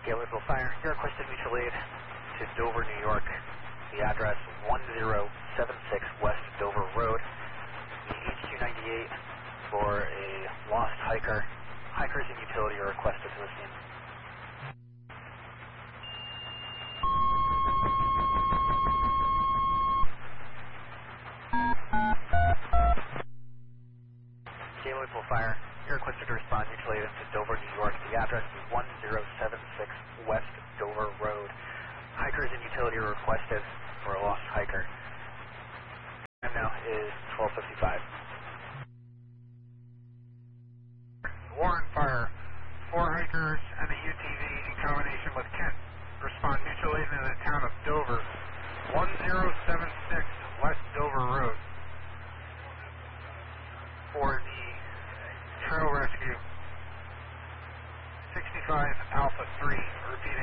Gateway Bill Fire, you requested mutual aid to Dover, New York. The address 1076 West Dover Road. The H298 for a lost hiker. Hikers and utility are requested to the scene. Gateway Bill Fire, you're requested to respond mutual aid to Dover, New York. The address is 1076 West Dover Road. Hikers and utility are requested for a lost hiker. Time now is 12:55. Warren Fire, 4 hikers and a UTV in combination with Kent. Respond mutual aid in the town of Dover, 1076 West Dover Road. For the trail rescue, 65 Alpha 3, repeating.